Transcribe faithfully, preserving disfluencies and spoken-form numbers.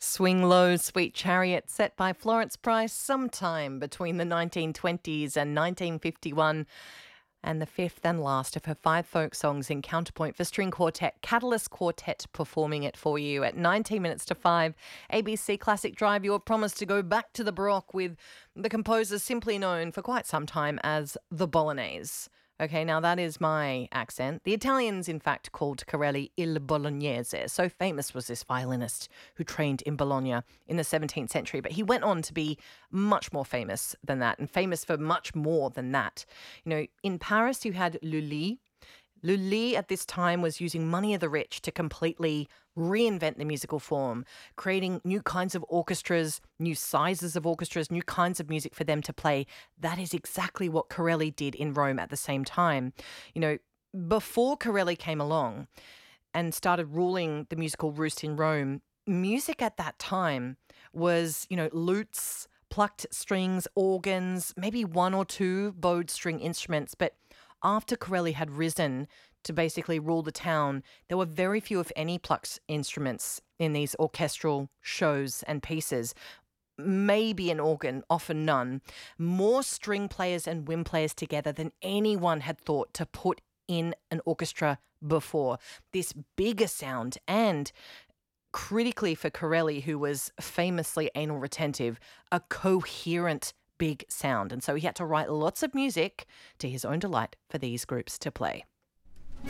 Swing Low, Sweet Chariot, set by Florence Price sometime between the nineteen twenties and nineteen fifty-one, and the fifth and last of her five folk songs in Counterpoint for String Quartet, Catalyst Quartet, performing it for you at nineteen minutes to five. A B C Classic Drive, your promise to go back to the Baroque with the composer simply known for quite some time as the Bolognese. Okay, now that is my accent. The Italians, in fact, called Corelli Il Bolognese. So famous was this violinist who trained in Bologna in the seventeenth century. But he went on to be much more famous than that, and famous for much more than that. You know, in Paris, you had Lully. Lully at this time was using money of the rich to completely reinvent the musical form, creating new kinds of orchestras, new sizes of orchestras, new kinds of music for them to play. That is exactly what Corelli did in Rome at the same time. You know, before Corelli came along and started ruling the musical roost in Rome, music at that time was, you know, lutes, plucked strings, organs, maybe one or two bowed string instruments, but after Corelli had risen to basically rule the town, there were very few, if any, plucked instruments in these orchestral shows and pieces. Maybe an organ, often none. More string players and wind players together than anyone had thought to put in an orchestra before. This bigger sound, and critically for Corelli, who was famously anal retentive, a coherent big sound. And so he had to write lots of music to his own delight for these groups to play.